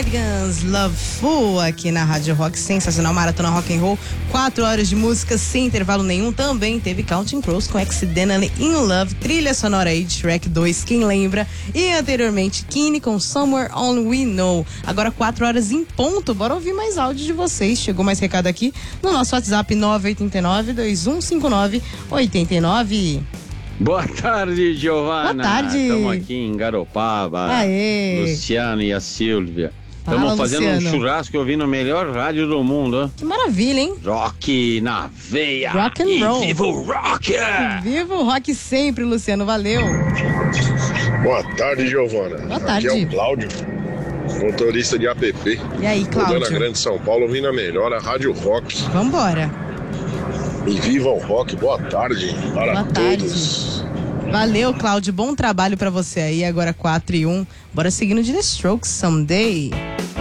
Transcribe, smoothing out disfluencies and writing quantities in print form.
Cardigans, Loveful, aqui na Rádio Rock, sensacional, maratona rock and roll, 4 horas de música sem intervalo nenhum. Também teve Counting Crows com Accidentally in Love, trilha sonora aí de Shrek 2, quem lembra? E anteriormente, Keane com Somewhere Only We Know. Agora 4 horas em ponto, bora ouvir mais áudio de vocês. Chegou mais recado aqui no nosso WhatsApp 989-2159-89. Boa tarde, Giovana. Boa tarde. Estamos aqui em Garopaba. Aê. Luciano e a Silvia. Fala, Estamos fazendo Luciano. um churrasco ouvindo a melhor rádio do mundo. Hein? Que maravilha, hein? Rock na veia. Rock and roll. E viva o rock! Viva o rock sempre, Luciano, valeu. Boa tarde, Giovana. Boa tarde. Aqui é o Cláudio, motorista de APP. E aí, Rodando a Cláudio? Grande São Paulo, ouvindo a melhor, a Rádio Rock. Vambora. E viva o rock, boa tarde para Boa tarde. todos. Valeu, Cláudio, bom trabalho pra você aí. Agora 4 e 1. Bora seguindo de The Strokes, Someday.